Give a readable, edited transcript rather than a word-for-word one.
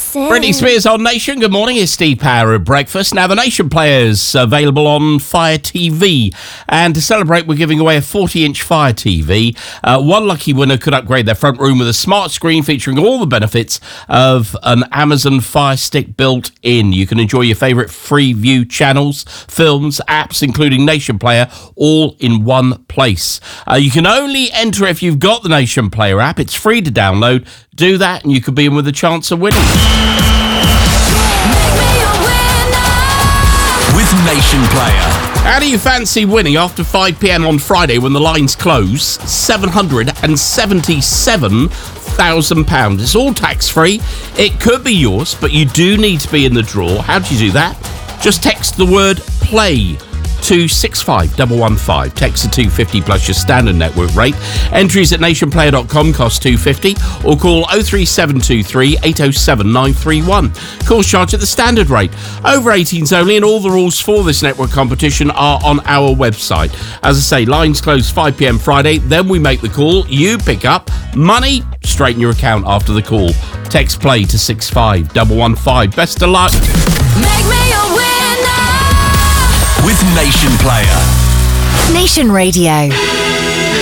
sing. Britney Spears on Nation. Good morning, it's Steve Power at breakfast. Now, the Nation Player's available on Fire TV. And to celebrate, we're giving away a 40-inch Fire TV. One lucky winner could upgrade their front room with a smart screen featuring all the benefits of an Amazon Fire Stick built in. You can enjoy your favourite Freeview channels, films, apps, including Nation Player, all in one place. You can only enter if you've got the Nation Player app. It's free to download. Do that and you could be in with a chance of winning. With Nation Player. How do you fancy winning after 5 p.m. on Friday when the lines close? £777,000. It's all tax-free. It could be yours, but you do need to be in the draw. How do you do that? Just text the word PLAY to 65115. Text to 250 plus your standard network rate. Entries at nationplayer.com cost $2.50 or call 03723 807 931. Call charge at the standard rate. Over 18s only, and all the rules for this network competition are on our website. As I say, lines close 5 p.m. Friday, then we make the call. You pick up money straight in your account after the call. Text PLAY to 65115. Best of luck. Make me a winner. With Nation Player. Nation Radio.